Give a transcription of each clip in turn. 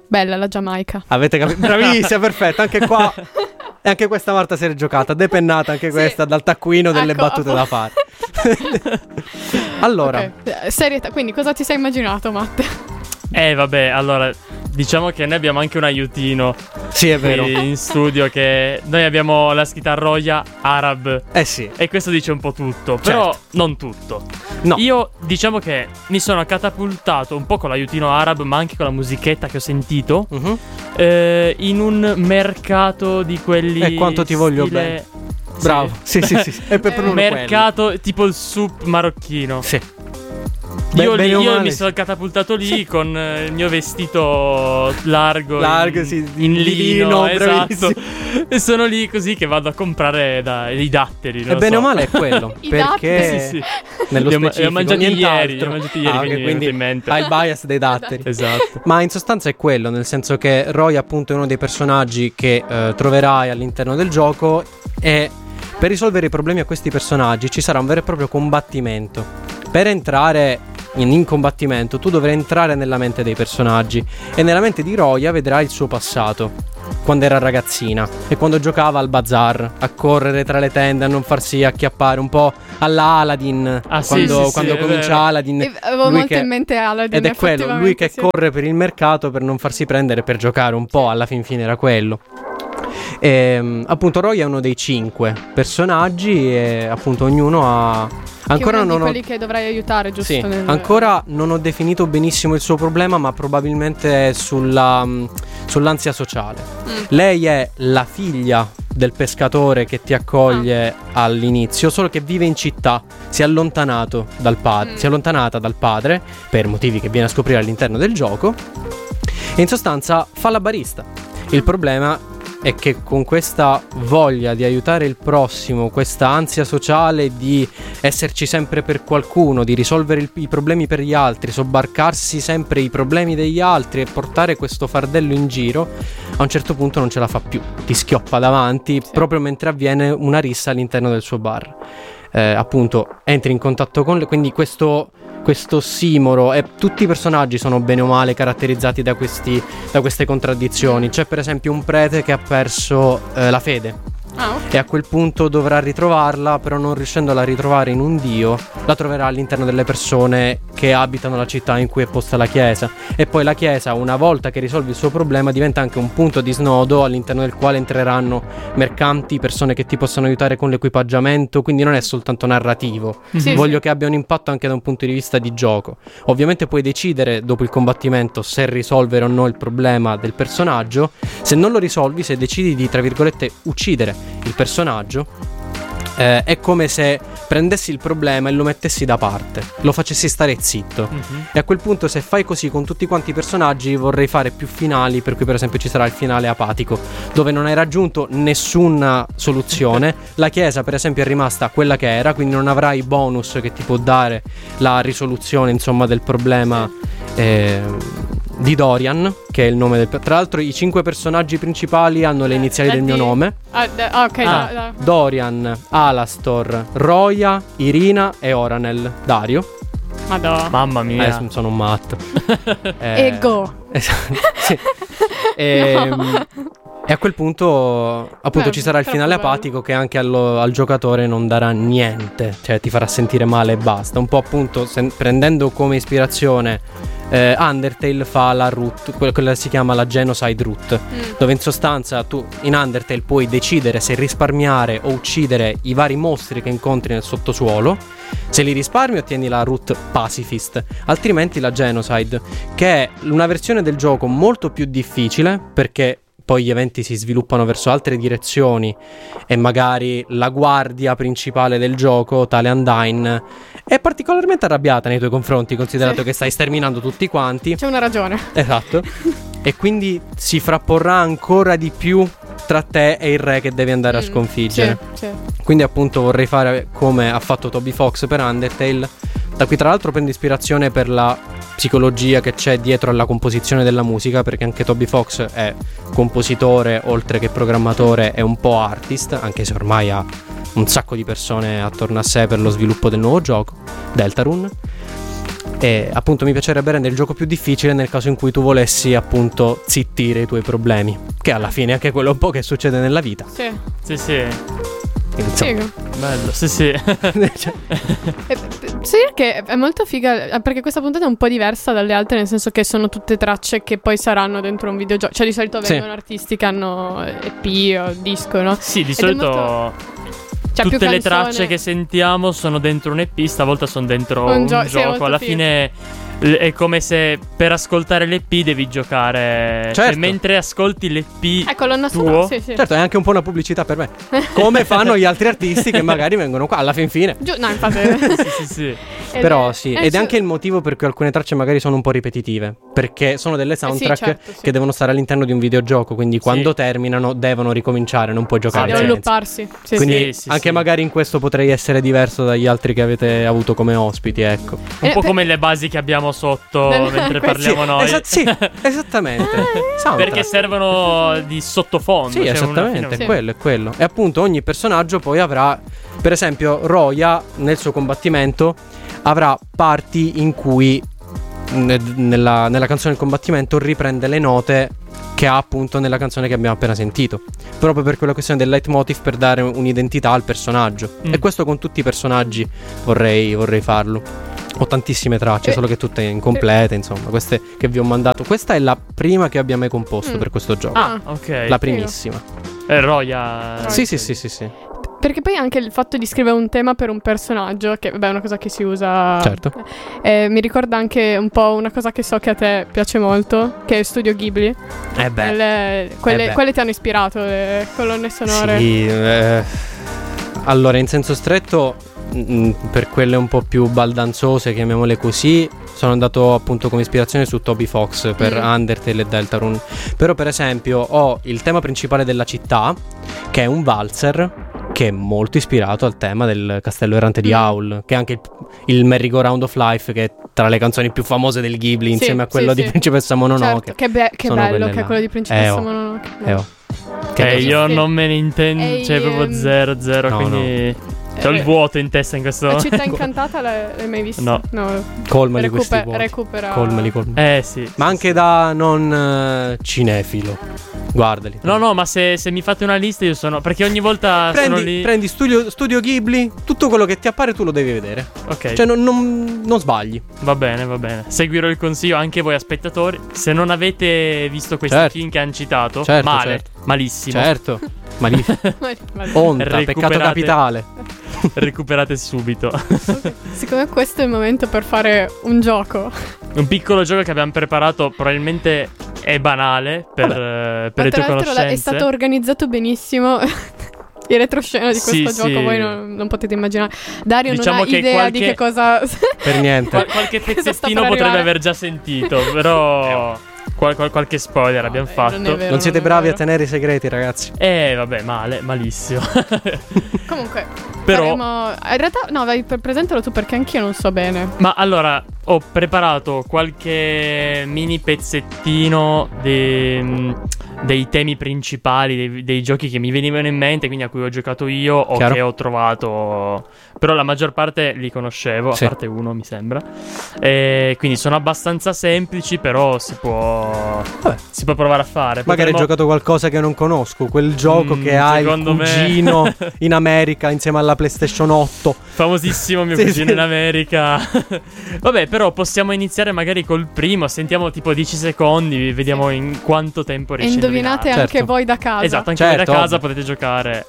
Bella la Giamaica. Avete capito? Bravissima, perfetto, anche qua. E anche questa Marta si è giocata, depennata anche questa dal taccuino delle battute da fare. Allora, serietà, quindi cosa ti sei immaginato, Matte? Vabbè, allora diciamo che noi abbiamo anche un aiutino. Sì, è vero. In studio, che noi abbiamo la scritta Roya Arab. Sì. E questo dice un po' tutto, però non tutto. No. Io diciamo che mi sono catapultato un po' con l'aiutino Arab, ma anche con la musichetta che ho sentito, in un mercato di quelli. E quanto ti voglio bene. Bravo. Sì. È per un mercato tipo il soup marocchino. Sì. Io mi sono catapultato lì con il mio vestito largo in lino, esatto. E sono lì così che vado a comprare i datteri. E bene o male è quello. Perché sì. Nello specifico li ho mangiati ieri, quindi in mente. Hai il bias dei datteri. Esatto. Ma in sostanza è quello, nel senso che Roy appunto è uno dei personaggi che troverai all'interno del gioco, e per risolvere i problemi a questi personaggi ci sarà un vero e proprio combattimento. Per entrare in combattimento tu dovrai entrare nella mente dei personaggi, e nella mente di Roya vedrai il suo passato, quando era ragazzina e quando giocava al bazar, a correre tra le tende, a non farsi acchiappare, un po' alla Aladdin. Quando comincia Aladdin, avevo molto in mente Aladdin, ed è quello, lui che corre per il mercato per non farsi prendere, per giocare un po', alla fin fine era quello. E, appunto Roy è uno dei 5 personaggi, e appunto ognuno ha ancora uno di quelli che dovrai aiutare, giusto? Sì, ancora non ho definito benissimo il suo problema, ma probabilmente è sull'ansia sociale. Lei è la figlia del pescatore che ti accoglie all'inizio, solo che vive in città, si è allontanata dal padre per motivi che viene a scoprire all'interno del gioco, e in sostanza fa la barista. Il problema è che con questa voglia di aiutare il prossimo, questa ansia sociale di esserci sempre per qualcuno, di risolvere i problemi per gli altri, sobbarcarsi sempre i problemi degli altri e portare questo fardello in giro, a un certo punto non ce la fa più, ti schioppa davanti proprio mentre avviene una rissa all'interno del suo bar. Appunto entri in contatto con quindi questo ossimoro, e tutti i personaggi sono bene o male caratterizzati da queste contraddizioni. C'è per esempio un prete che ha perso la fede, e a quel punto dovrà ritrovarla, però non riuscendola a ritrovare in un dio, la troverà all'interno delle persone che abitano la città in cui è posta la chiesa. E poi la chiesa, una volta che risolvi il suo problema, diventa anche un punto di snodo all'interno del quale entreranno mercanti, persone che ti possono aiutare con l'equipaggiamento, quindi non è soltanto narrativo. Voglio che abbia un impatto anche da un punto di vista di gioco. Ovviamente puoi decidere dopo il combattimento se risolvere o no il problema del personaggio. Se non lo risolvi, se decidi di, tra virgolette, uccidere il personaggio, è come se prendessi il problema e lo mettessi da parte, lo facessi stare zitto. E a quel punto, se fai così con tutti quanti i personaggi, vorrei fare più finali, per cui per esempio ci sarà il finale apatico, dove non hai raggiunto nessuna soluzione. La chiesa per esempio è rimasta quella che era, quindi non avrai bonus che ti può dare la risoluzione, insomma, del problema di Dorian, che è il nome del... Tra l'altro i 5 personaggi principali hanno le iniziali del mio nome. Dorian, Alastor, Roya, Irina e Oranel. Dario. Madonna. Mamma mia. Sono un matto. Ego. Sì. E a quel punto appunto ci sarà il finale apatico, che anche al giocatore non darà niente, cioè ti farà sentire male e basta. Un po' appunto prendendo come ispirazione Undertale fa la route, quella si chiama la Genocide Route, dove in sostanza tu in Undertale puoi decidere se risparmiare o uccidere i vari mostri che incontri nel sottosuolo. Se li risparmi ottieni la route Pacifist, altrimenti la Genocide, che è una versione del gioco molto più difficile, perché poi gli eventi si sviluppano verso altre direzioni e magari la guardia principale del gioco, tale Undyne, è particolarmente arrabbiata nei tuoi confronti, considerato che stai sterminando tutti quanti. C'è una ragione. Esatto. E quindi si frapporrà ancora di più tra te e il re che devi andare a sconfiggere. Sì. Quindi appunto vorrei fare come ha fatto Toby Fox per Undertale. Da qui tra l'altro prendo ispirazione per la psicologia che c'è dietro alla composizione della musica, perché anche Toby Fox è compositore oltre che programmatore, è un po' artist, anche se ormai ha un sacco di persone attorno a sé per lo sviluppo del nuovo gioco Deltarune. E appunto mi piacerebbe rendere il gioco più difficile nel caso in cui tu volessi appunto zittire i tuoi problemi, che alla fine è anche quello un po' che succede nella vita. Sì. Figo. Bello, sì. Sì, che è molto figa, perché questa puntata è un po' diversa dalle altre, nel senso che sono tutte tracce che poi saranno dentro un videogioco. Cioè di solito vengono artisti che hanno EP o disco, no? Sì, di solito tutte le tracce che sentiamo sono dentro un EP, stavolta sono dentro un gioco. Alla fine è come se per ascoltare l'EP devi giocare. Cioè, mentre ascolti l'EP tuo. Sì. Certo, è anche un po' una pubblicità per me. Come fanno gli altri artisti che magari vengono qua alla fine. No, infatti. Sì. Però sì, ed è anche il motivo per cui alcune tracce magari sono un po' ripetitive, perché sono delle soundtrack che devono stare all'interno di un videogioco, quindi quando terminano devono ricominciare, non puoi giocare devono looparsi. Quindi anche magari in questo potrei essere diverso dagli altri che avete avuto come ospiti, ecco. Un po' come le basi che abbiamo sotto mentre parliamo noi. Esattamente. Perché servono di sottofondo. Sì, esattamente, è quello. E appunto ogni personaggio poi avrà, per esempio Roya nel suo combattimento avrà parti in cui nella canzone del combattimento riprende le note che ha appunto nella canzone che abbiamo appena sentito, proprio per quella questione del leitmotiv, per dare un'identità al personaggio. E questo con tutti i personaggi vorrei farlo. Ho tantissime tracce, solo che tutte incomplete, insomma, queste che vi ho mandato. Questa è la prima che abbia mai composto per questo gioco. Ok. La primissima. Roya. Sì. Perché poi anche il fatto di scrivere un tema per un personaggio, che vabbè è una cosa che si usa. Certo. Mi ricorda anche un po' una cosa che so che a te piace molto, che è Studio Ghibli. Quelle ti hanno ispirato, le colonne sonore. Sì, allora in senso stretto, per quelle un po' più baldanzose, chiamiamole così, sono andato appunto come ispirazione su Toby Fox per Undertale e Deltarune. Però per esempio ho il tema principale della città, che è un valzer, che è molto ispirato al tema del Castello Errante di Howl, che è anche il Merry-Go-Round of Life, che è tra le canzoni più famose del Ghibli, insieme a quello di Principessa Mononoke. Certo, che bello che è quello di Principessa Mononoke. Io non me ne intendo, cioè proprio zero, quindi c'ho il vuoto in testa in questo. La città incantata l'hai mai vista? No. Colmali questi vuoti. Recupera. Colmali. Sì. Ma anche da non cinefilo. Guardali. No, ma se mi fate una lista io sono. Perché ogni volta sono lì. Prendi Studio Ghibli, tutto quello che ti appare tu lo devi vedere. Ok. Cioè non sbagli. Va bene. Seguirò il consiglio anche voi spettatori. Se non avete visto questi film che hanno citato, malissimo. Certo. Onta, peccato capitale. Recuperate subito. Siccome questo è il momento per fare un gioco. Un piccolo gioco che abbiamo preparato, probabilmente è banale per le tue conoscenze. È stato organizzato benissimo. Il retroscena di questo gioco voi non potete immaginare. Dario non ha idea di che cosa. Per niente. Qualche pezzettino potrebbe aver già sentito, però qualche spoiler abbiamo fatto. Non siete bravi a tenere i segreti, ragazzi. Vabbè, malissimo. Comunque, però in realtà vai, presentalo tu, perché anch'io non so bene. Ma allora, ho preparato qualche mini pezzettino dei temi principali dei giochi che mi venivano in mente, quindi a cui ho giocato io o che ho trovato. Però la maggior parte li conoscevo, a parte uno mi sembra. Quindi sono abbastanza semplici, però si può provare a fare. Magari hai giocato qualcosa che non conosco, quel gioco che ha il cugino in America insieme alla PlayStation 8. Famosissimo mio cugino in America. Vabbè, però possiamo iniziare magari col primo. Sentiamo tipo 10 secondi, vediamo in quanto tempo riesci a indovinate anche voi da casa. Esatto, anche voi da casa potete giocare.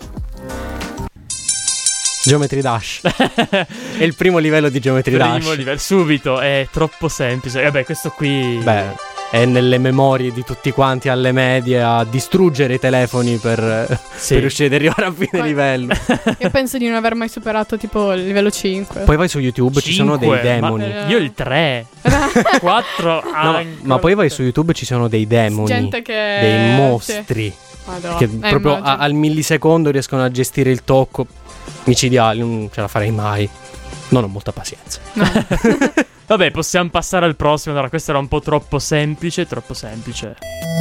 Geometry Dash. È il primo livello di Geometry Dash. Livello, subito, è troppo semplice. Vabbè, questo qui è nelle memorie di tutti quanti alle medie a distruggere i telefoni per riuscire ad arrivare a fine livello. Io penso di non aver mai superato tipo il livello 5. Poi vai su YouTube, ci sono dei demoni. Io il 3 4 ma poi vai su YouTube, ci sono dei demoni, gente che dei mostri che proprio al millisecondo riescono a gestire il tocco. Micidiali, non ce la farei mai. Non ho molta pazienza. Vabbè, possiamo passare al prossimo. Allora, questo era un po' troppo semplice.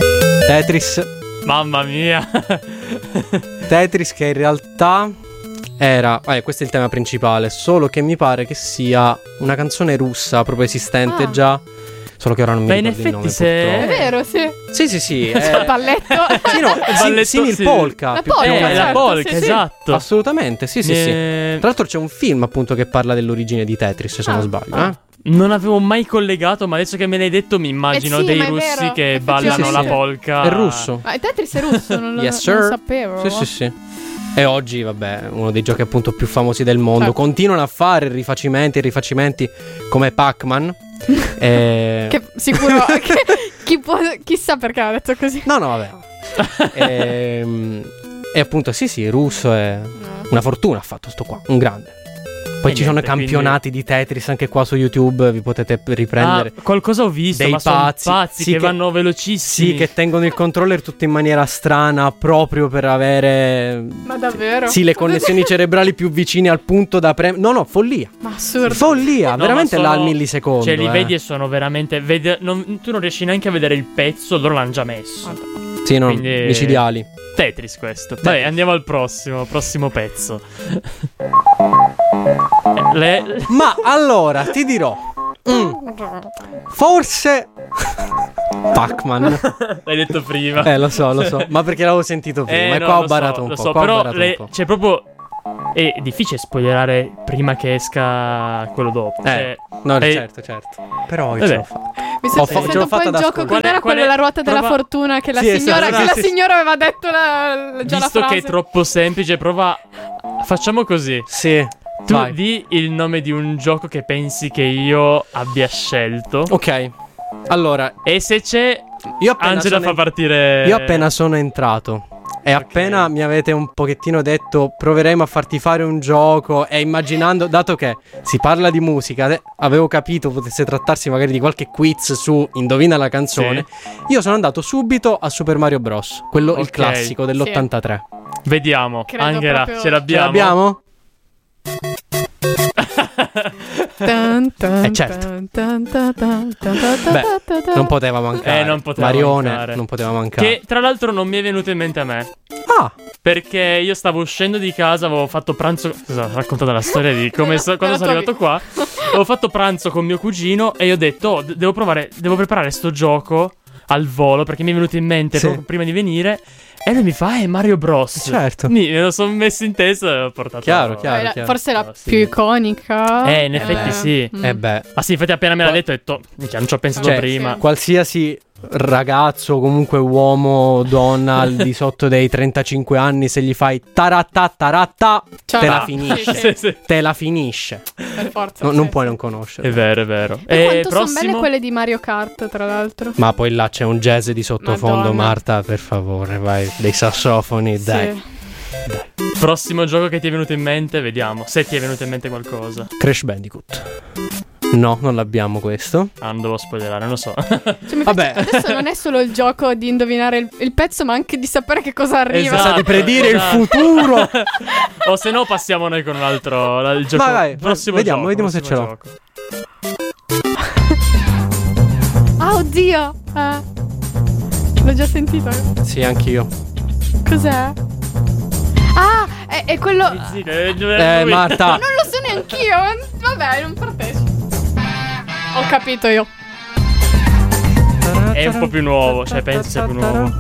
Tetris. Mamma mia. Tetris, che in realtà era, questo è il tema principale, solo che mi pare che sia una canzone russa proprio esistente già. Solo che ora non mi ricordo il nome. È vero, sì. Sì. Balletto. Sì, no, simil polka. La polka, la polka, esatto. Assolutamente, sì. Tra l'altro c'è un film appunto che parla dell'origine di Tetris, se non sbaglio. Non avevo mai collegato, ma adesso che me l'hai detto mi immagino dei russi che ballano la polka. È russo. Tetris è russo, non lo sapevo. Sì. E oggi, vabbè, uno dei giochi appunto più famosi del mondo. Certo. Continuano a fare rifacimenti come Pac-Man. Che sicuro chissà perché ha detto così. No, vabbè. E appunto sì, russo è una fortuna ha fatto sto qua, un grande. Poi ci sono campionati di Tetris anche qua su YouTube, vi potete riprendere. Qualcosa ho visto, dei ma pazzi sì, che vanno velocissimi. Sì, che tengono il controller tutto in maniera strana proprio per avere... Ma davvero? Sì, le connessioni cerebrali più vicine al punto da premere. No, follia. Ma assurdo. Follia, veramente là al millisecondo. Cioè li vedi e sono veramente... tu non riesci neanche a vedere il pezzo, loro l'hanno già messo. Sì, no, micidiali. Tetris questo. Vabbè, andiamo al prossimo pezzo. Ma allora, ti dirò. Forse Pac-Man. L'hai detto prima. Lo so. Ma perché l'avevo sentito prima. E qua ho barato un po'. Però c'è proprio... È difficile spoilerare prima che esca quello dopo. Certo. Però io ce l'ho fatta. Mi sto pensando un po' il gioco. Qual era la ruota della fortuna che la signora aveva detto già la frase. Visto che è troppo semplice, facciamo così. Sì. Tu di il nome di un gioco che pensi che io abbia scelto. Ok. Allora. E se c'è, Angela fa partire. Io appena sono entrato e appena mi avete un pochettino detto proveremo a farti fare un gioco, e immaginando, dato che si parla di musica, avevo capito potesse trattarsi magari di qualche quiz su indovina la canzone. Io sono andato subito a Super Mario Bros, quello il classico dell'83. Vediamo. Credo Angela, proprio... ce l'abbiamo? Certo. Beh, non poteva mancare. Marione non poteva mancare. Che tra l'altro non mi è venuto in mente a me. Perché io stavo uscendo di casa, avevo fatto pranzo. Scusa, raccontate la storia di come quando sono arrivato qua. Avevo fatto pranzo con mio cugino e io ho detto devo preparare sto gioco al volo, perché mi è venuto in mente proprio prima di venire. E lui mi fa Mario Bros. Certo. Me lo sono messo in testa e ho portato. Chiaro. Forse la più iconica. In effetti sì. Beh. Ma sì, infatti appena me l'ha detto ho detto non ci ho pensato prima. Qualsiasi ragazzo, comunque uomo, donna al di sotto dei 35 anni, se gli fai taratta te la finisce. Sì. Te la finisce. Per forza. Non puoi non conoscere. È vero. E quanto sono belle quelle di Mario Kart, tra l'altro. Ma poi là c'è un jazz di sottofondo. Madonna. Marta, per favore, vai. Dei sassofoni, dai. Prossimo gioco che ti è venuto in mente, vediamo se ti è venuto in mente qualcosa. Crash Bandicoot. No, non l'abbiamo questo. Non devo spoilerare, non lo so. Vabbè. Adesso non è solo il gioco di indovinare il pezzo, ma anche di sapere che cosa arriva. Esatto, di predire il futuro. O se no passiamo noi con un altro il gioco. Vai, prossimo vediamo, gioco, vediamo se ce l'ho. Oddio. L'ho già sentito. Sì, anch'io. Cos'è? È quello. Marta. Non lo so neanch'io. Vabbè, non partecipo. Ho capito io. È un po' più nuovo, cioè penso sia più nuovo.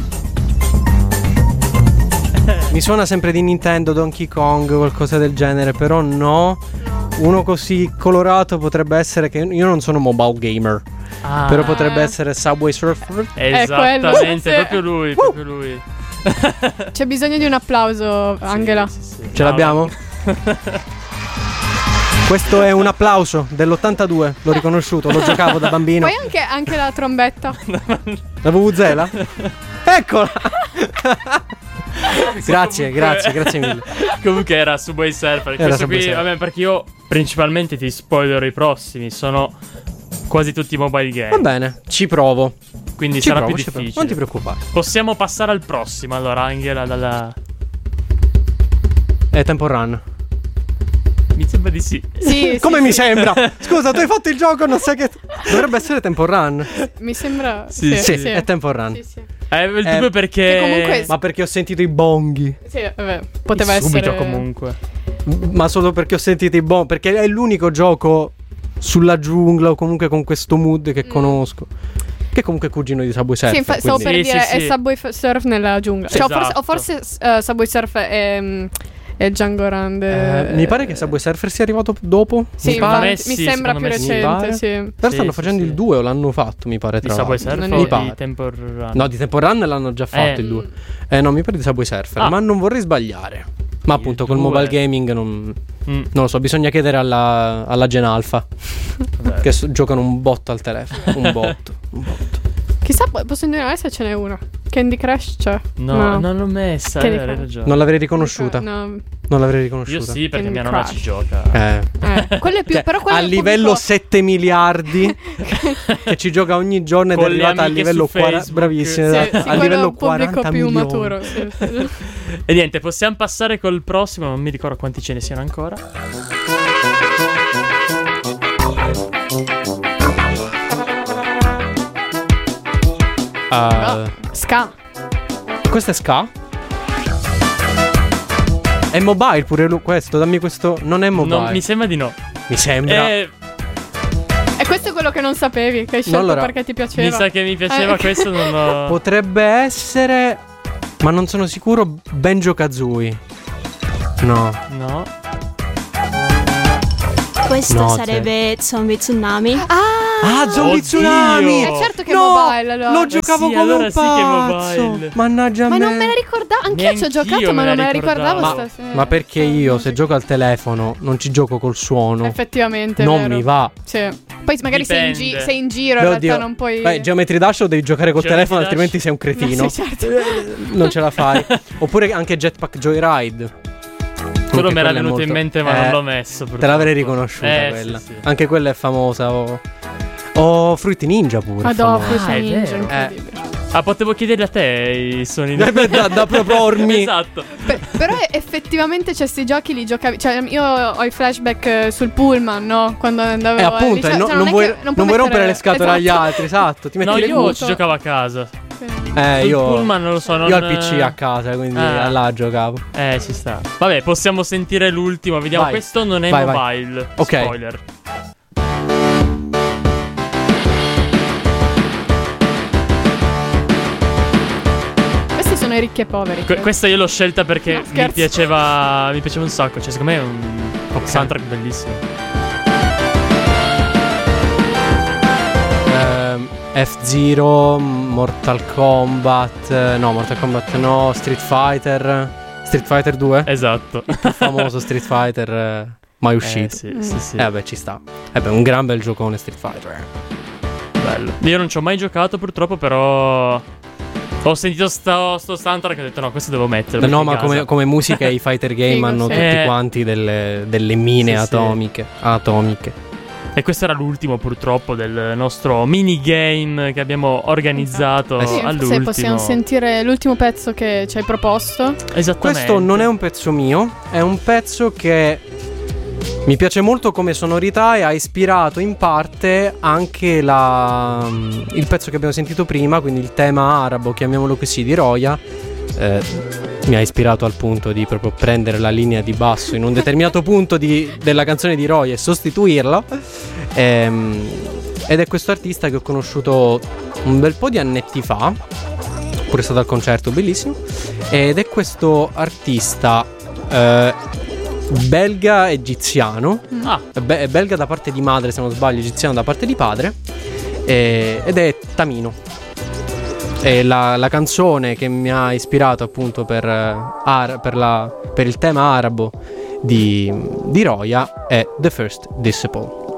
Mi suona sempre di Nintendo, Donkey Kong, qualcosa del genere, però no. Uno così colorato potrebbe essere, che io non sono mobile gamer, però potrebbe essere Subway Surfer. Esattamente, proprio lui. C'è bisogno di un applauso, Angela. Sì. Ce l'abbiamo? Questo è un applauso dell'82, l'ho riconosciuto, lo giocavo da bambino. Poi anche la trombetta. La vuvuzela? Eccola! Grazie mille. Comunque era Subway Surfer. Questo qui, vabbè, perché io principalmente ti spoilerò i prossimi. Sono quasi tutti mobile game. Va bene, ci provo. Quindi sarà più difficile. Non ti preoccupare. Possiamo passare al prossimo. Allora, Angela, dalla... È Temple Run. Mi sembra di sì. Come mi sembra? Scusa, tu hai fatto il gioco, non sai che... Dovrebbe essere Temple Run. Mi sembra... Sì, è Temple Run. Sì. Il dubbio perché... Comunque... Ma perché ho sentito i bonghi. Sì, vabbè, poteva subito essere... comunque. ma solo perché ho sentito i buoni, perché è l'unico gioco sulla giungla o comunque con questo mood che conosco. Che comunque è cugino di Subway Surfer. Sì, stavo per dire è Subway Surf nella giungla. Esatto. Cioè, o forse Subway Surf è Django Run. Mi pare che Subway Surfer sia arrivato dopo. Sì, mi sembra più recente. Sì. Però stanno facendo il 2 o l'hanno fatto, mi pare. Tra di Subway Surfer o di Temple Run? No, di Temple Run l'hanno già fatto il 2. No, mi pare di Subway Surfer. Ma non vorrei sbagliare. Ma appunto col mobile gaming non lo so, bisogna chiedere alla Gen Alpha che giocano un botto al telefono. Un botto. Chissà, posso indovinare se ce n'è una. Candy Crush c'è? No, non l'ho messa. Hai ragione. Non l'avrei riconosciuta. No. Non l'avrei riconosciuta. Io sì, perché Candy mia nonna Crush. ci gioca. Quello è più, però quello a è livello pubblico... 7 miliardi che ci gioca ogni giorno ed è arrivata a livello 40. Bravissimo, sì, a livello 40 pubblico più milioni. maturo. Sì. E niente, possiamo passare col prossimo. Non mi ricordo quanti ce ne siano ancora. Ska. Questo è Ska? È mobile pure questo? Dammi questo. Non è mobile. No, mi sembra di no. Mi sembra. E questo è quello che non sapevi, che hai scelto perché ti piaceva. Mi sa che mi piaceva questo. Non lo... Potrebbe essere, ma non sono sicuro. Banjo-Kazooie. No. Questo sarebbe Zombie Tsunami. Zombie Tsunami! Certo che è mobile, allora. Lo giocavo come allora un sì che è pazzo. mobile. Mannaggia a Ma me. non me la ricordavo. Anch'io ci ho giocato, ma non me la ricordavo stasera. Ma perché io se gioco al telefono non ci gioco col suono. Effettivamente non vero. mi va. Sì. Poi magari sei in giro, in realtà non puoi. Geometry Dash lo devi giocare col telefono, altrimenti sei un cretino. Sì, certo. Non ce la fai. Oppure anche Jetpack Joyride. Quello mi era venuto in mente, ma non l'ho messo. Te l'avrei riconosciuta quella. Sì. Anche quella è famosa. Fruity Ninja pure. Fruity Ninja, incredibile. Potevo chiedergli a te i suoni da propormi. Esatto. Però effettivamente sti giochi li giocavi. Cioè, io ho i flashback sul pullman, no? Quando andavo appunto, non vuoi rompere le scatole agli altri, esatto. Ti metti io ci giocavo a casa. Io pullman non lo so. Io ho il PC a casa, quindi là giocavo. Ci sta. Vabbè, possiamo sentire l'ultimo. Vediamo. Vai. Questo non è mobile. Ok. Spoiler. Sono i ricchi e poveri. Questa io l'ho scelta perché mi piaceva un sacco. Cioè, secondo me è un soundtrack bellissimo. F-Zero, Mortal Kombat. No, Mortal Kombat no. Street Fighter 2. Esatto. Il più famoso Street Fighter mai uscito. Sì. Vabbè, ci sta. Un gran bel giocone Street Fighter. Bello. Io non ci ho mai giocato purtroppo, però ho sentito sto soundtrack e ho detto no, questo devo mettere. No, ma come musica i fighter game hanno tutti quanti delle mine atomiche. E questo era l'ultimo purtroppo del nostro minigame che abbiamo organizzato all'ultimo. Se possiamo sentire l'ultimo pezzo che ci hai proposto. Esattamente. Questo non è un pezzo mio, è un pezzo che mi piace molto come sonorità e ha ispirato in parte anche il pezzo che abbiamo sentito prima, quindi il tema arabo, chiamiamolo così, di Roya. Mi ha ispirato al punto di proprio prendere la linea di basso in un determinato punto della canzone di Roya e sostituirla. Ed è questo artista che ho conosciuto un bel po' di annetti fa, pure stato al concerto, bellissimo. Ed è questo artista belga-egiziano. Belga da parte di madre, se non sbaglio, egiziano da parte di padre. Ed è Tamino. E la canzone che mi ha ispirato appunto per il tema arabo di Roya è The First Disciple.